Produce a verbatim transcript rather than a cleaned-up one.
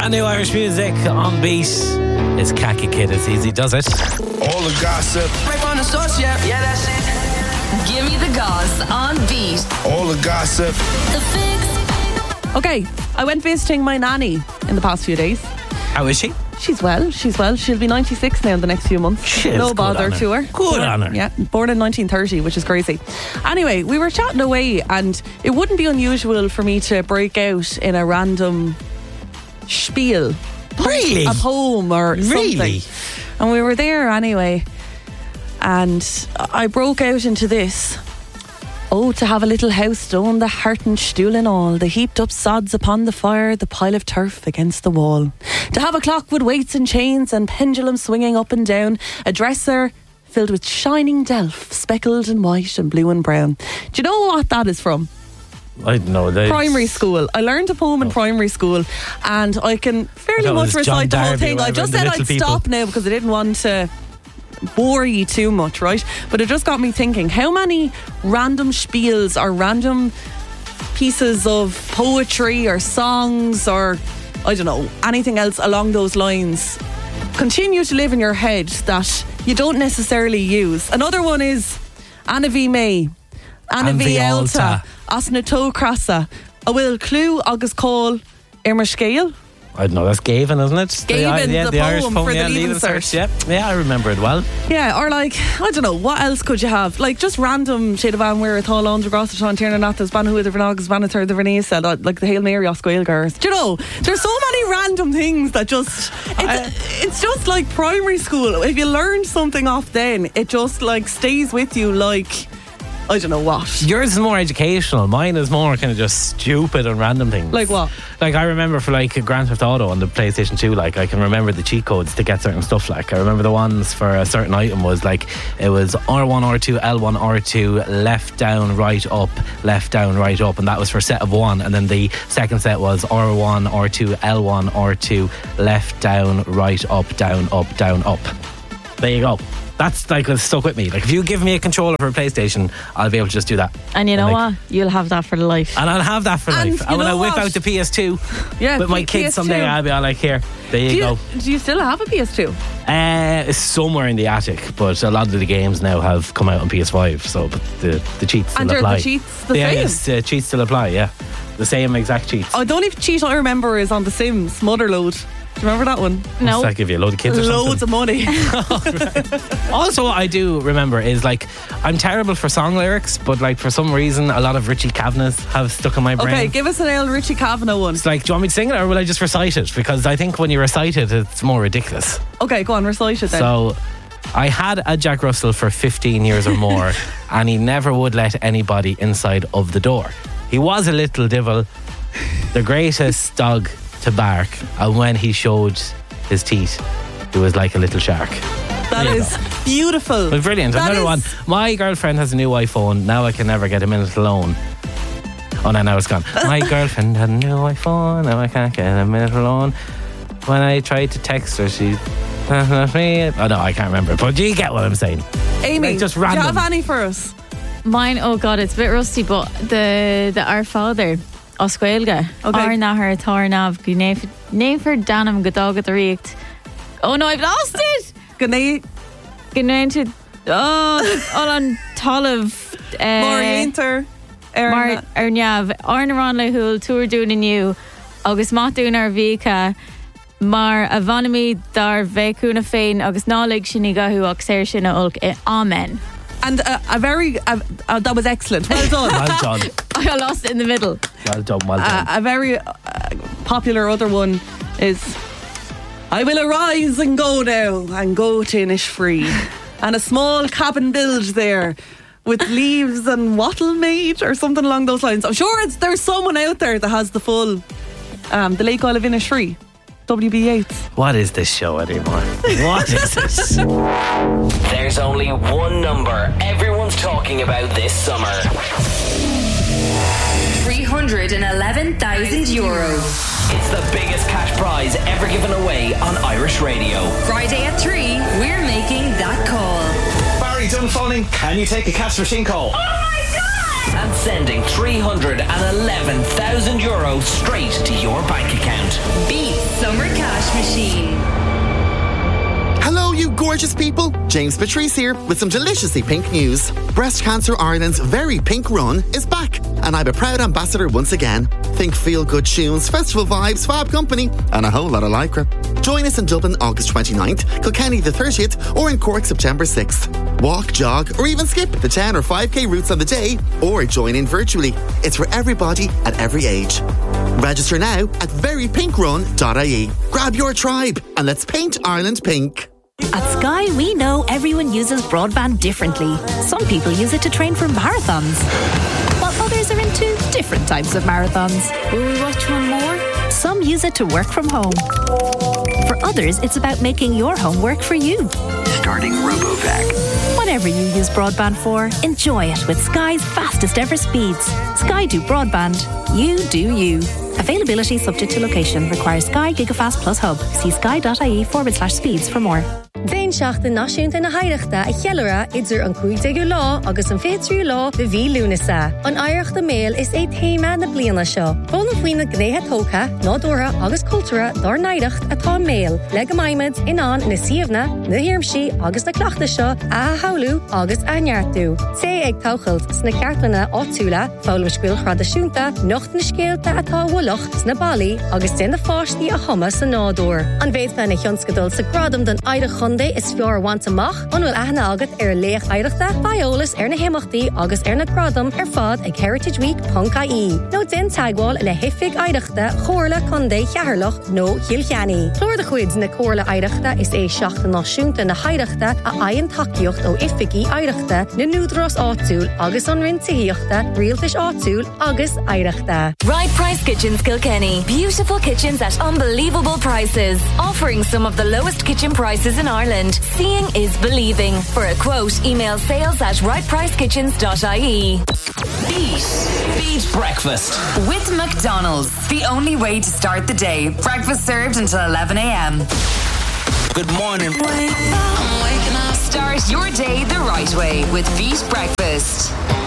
Brand new Irish music on beat. It's Khaki Kid, it's easy, does it? All the gossip. Right on the source, yeah, yeah, that's it. Give me the goss on beat. All the gossip. The Fix. Okay, I went visiting my nanny in the past few days. How is she? She's well, she's well. She'll be ninety-six now in the next few months. Shit, no good bother on her. to her. Good born, on her. Yeah, born in nineteen thirty, which is crazy. Anyway, we were chatting away and it wouldn't be unusual for me to break out in a random spiel. Really? A poem or Really? something. And we were there anyway. And I broke out into this. Oh, to have a little house stone, the heart and stool and all, the heaped up sods upon the fire, the pile of turf against the wall. To have a clock with weights and chains and pendulum swinging up and down, a dresser filled with shining delf, speckled and white and blue and brown. Do you know what that is from? I don't know. They, Primary school. I learned a poem in primary school and I can fairly I thought it much was recite John the whole Darby thing. or I just whatever, said the I'd little people. stop now because I didn't want to bore you too much, right? But it just got me thinking, how many random spiels or random pieces of poetry or songs or, I don't know, anything else along those lines continue to live in your head that you don't necessarily use? Another one is Anna V May, Anna An V bhí Alta, alta. Asna Tó Crasa, a will clue agus call Irma Scale. I don't know, that's Gavin, isn't it? Gavin, yeah, the the Irish poem poem, for the yeah, Leaving Leaving Cert. Cert. Yeah, yeah, I remember it well. Yeah, or like, I don't know, what else could you have? Like just random shit of an where it's all under Gross Sean Tierna Nathas, Banahu the Vernagas, Banathur the Vernisa, like the Hail Mary Osquail girls. Do you know? There's so many random things that just it's, I- it's just like primary school. If you learned something off then, it just like stays with you like I don't know what. Yours is more educational. Mine is more kind of just stupid and random things. Like what? Like I remember for like Grand Theft Auto on the PlayStation two, like I can remember the cheat codes to get certain stuff. Like I remember the ones for a certain item was like it was R one, R two, L one, R two, left down, right up, left down, right up, and that was for set of one. And then the second set was R one, R two, L one, R two, left down, right up, down, up, down, up. There you go. That's like what's stuck with me. Like if you give me a controller for a PlayStation, I'll be able to just do that. And you know And, like, what? You'll have that for life. And I'll have that for And life. you And when I know whip what? out the P S two Yeah, with my P- kids PS2. someday, I'll be all like, here, there you, Do you, go. do you still have a P S two? Uh, it's somewhere in the attic, but a lot of the games now have come out on P S five, so but the, the cheats still And are apply. the cheats the yeah, same? yes, the cheats still apply, yeah. The same exact cheats. Oh, the only cheat I remember is on The Sims, Motherload. Do you remember that one? No. Does that give you a load of kids or Loads something? of money. Also, what I do remember is like I'm terrible for song lyrics, but like for some reason, a lot of Richie Kavanagh's have stuck in my brain. Okay, give us an old Richie Kavanagh one. It's like, do you want me to sing it or will I just recite it? Because I think when you recite it, it's more ridiculous. Okay, go on, recite it then. So, I had a Jack Russell for fifteen years or more, and he never would let anybody inside of the door. He was a little devil, the greatest dog to bark, and when he showed his teeth, he was like a little shark. that there you is beautiful. Well, brilliant. That Another is- one. My girlfriend has a new iPhone. Now I can never get a minute alone. Oh, no, now it's gone. My girlfriend had a new iPhone. Now I can't get a minute alone. When I tried to text her, she... Oh, no, I can't remember. But you get what I'm saying. Amy, Like, just do you random. have any for us? Mine, oh God, it's a bit rusty, but the the Our Father, Osquailga, Okay. Arnahar, Tarnav, Gunefer, Danam, Godog at the Reekt. Oh no, I've lost it! Good night, Gunefer, oh, Olan Tolav, uh, Morienter. Mar Arnav, Arnaran Lahul, Tour doing in you, August Matun Arvika, Mar Avanami Dar Vekuna Fain, August Nalig Shinigahu, Oxer Shina Ulk, Amen. And uh, a very, uh, uh, that was excellent. Well done. Well done. I lost it in the middle. Well done, well uh, done. a very uh, popular other one is I will arise and go now and go to Innisfree. And a small cabin build there with leaves and wattle made or something along those lines. I'm sure it's, there's someone out there that has the full um, the Lake Isle of Innisfree. W B Yates. What is this show anymore? What is this? There's only one number everyone's talking about this summer. three hundred eleven thousand euro. It's the biggest cash prize ever given away on Irish radio. Friday at three, we're making that call. Barry Dunphoning, can you take a cash machine call? And sending three hundred eleven thousand euro straight to your bank account. Beat Summer Gorgeous people, James Patrice here with some deliciously pink news. Breast Cancer Ireland's Very Pink Run is back, and I'm a proud ambassador once again. Think feel-good tunes, festival vibes, fab company, and a whole lot of lycra. Join us in Dublin August twenty-ninth, Kilkenny the thirtieth, or in Cork September sixth. Walk, jog, or even skip the ten or five K routes on the day, or join in virtually. It's for everybody at every age. Register now at very pink run dot I E. Grab your tribe and let's paint Ireland pink. At Sky, we know everyone uses broadband differently. Some people use it to train for marathons, while others are into different types of marathons. Will we watch one more? Some use it to work from home. For others, it's about making your home work for you. Starting RoboVac. Whatever you use broadband for, enjoy it with Sky's fastest ever speeds. Sky do broadband. You do you. Availability subject to location. Requires Sky Gigafast Plus Hub. See sky.ie forward slash speeds for more. Déin seachta náisiúnta na haireachta a chealara idir an cúigdeagú lá agus an féitriú lá de bhí lúnasa. An aireachta méil is é téime na bliana seo. Bóna faoina gnéthe tócha, nádúra agus cultúra dar naireacht atá méil. Le go maimid inán na siomhna, na hiarmsí agus na cleachta seo a haulú agus a neartú. Sé ag tóchailt sna ceartlanna áitiúla, fálam scuil chradasúnta, nocht na scéalta atá bhualach sna bailí agus den na fáistí a chuma sa nádúr. An bhéad fan na thionscadul sa gradam den aireach is fear want amach, an bhfuil aithne agat ar léach aireachta, faiolas ar na himachtaí agus ar na gradam ar fad ag heritage week dot I E. nó den taagháil le hifig aireachta, chorla condé cheaharlach nó chiilcheanní. Clór de chuid na chorla aireachta is é seachta náisiúnta na haireachta a aon takeíocht ó ificí aireachta na núdras áitiúil agus an rintaíochta, rialtas áitiúil agus aireachta. Right Price Kitchens Kilkenny. Beautiful kitchens at unbelievable prices. Offering some of the lowest kitchen prices in Ireland. Seeing is believing. For a quote, email sales at right price kitchens dot I E. Beat. Beat breakfast. With McDonald's. The only way to start the day. Breakfast served until eleven a.m. Good morning. Wake up. I'm waking up. Start your day the right way with Beat Breakfast.